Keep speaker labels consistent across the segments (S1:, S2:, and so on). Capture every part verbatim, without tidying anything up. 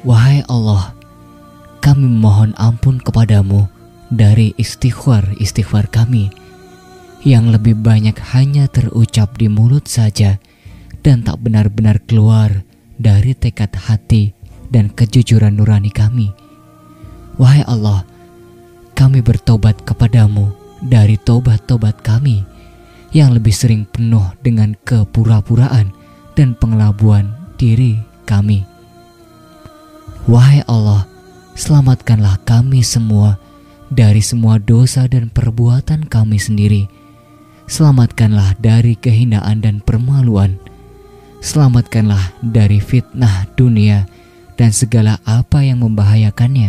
S1: Wahai Allah, kami memohon ampun kepadamu dari istighfar-istighfar kami yang lebih banyak hanya terucap di mulut saja dan tak benar-benar keluar dari tekad hati dan kejujuran nurani kami. Wahai Allah, kami bertobat kepadamu dari tobat-tobat kami yang lebih sering penuh dengan kepura-puraan dan pengelabuan diri kami. Wahai Allah, selamatkanlah kami semua dari semua dosa dan perbuatan kami sendiri. Selamatkanlah dari kehinaan dan permaluan. Selamatkanlah dari fitnah dunia dan segala apa yang membahayakannya.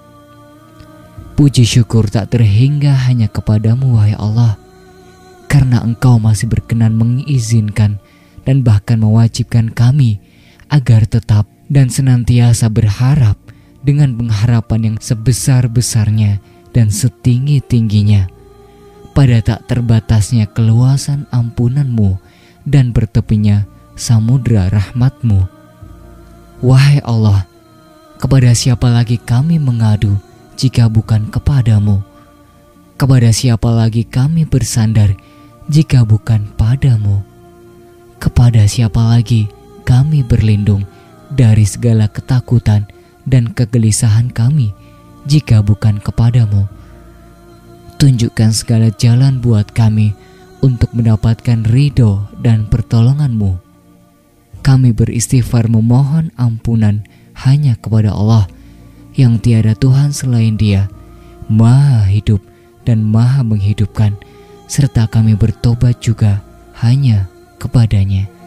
S1: Puji syukur tak terhingga hanya kepadamu, wahai Allah, karena Engkau masih berkenan mengizinkan dan bahkan mewajibkan kami agar tetap dan senantiasa berharap dengan pengharapan yang sebesar-besarnya dan setinggi-tingginya pada tak terbatasnya keluasan ampunan-Mu dan bertepinya samudra rahmat-Mu. Wahai Allah, kepada siapa lagi kami mengadu jika bukan kepadamu? Kepada siapa lagi kami bersandar jika bukan padamu? Kepada siapa lagi kami berlindung dari segala ketakutan dan kegelisahan kami jika bukan kepadamu? Tunjukkan segala jalan buat kami untuk mendapatkan ridho dan pertolongan-Mu. Kami beristighfar memohon ampunan hanya kepada Allah yang tiada Tuhan selain Dia, Maha hidup dan Maha menghidupkan, serta kami bertobat juga hanya kepadanya.